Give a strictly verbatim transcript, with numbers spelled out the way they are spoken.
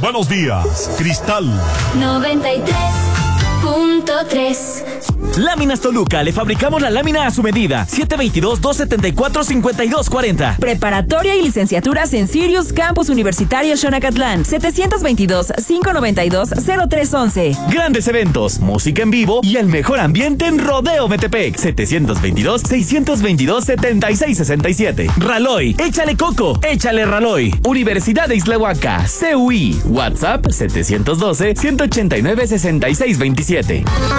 Buenos días, Cristal. noventa y tres punto tres. Láminas Toluca, le fabricamos la lámina a su medida. siete veintidós, dos setenta y cuatro, cincuenta y dos cuarenta. Preparatoria y licenciaturas en Sirius Campus Universitario Xonacatlán. setecientos veintidós, quinientos noventa y dos, cero tres once. Grandes eventos, música en vivo y el mejor ambiente en Rodeo Metepec. setecientos veintidós, seiscientos veintidós, setenta y seis sesenta y siete. Raloy, échale coco, échale Raloy. Universidad de Islahuaca, C U I. WhatsApp setecientos doce, ciento ochenta y nueve, sesenta y seis veintisiete.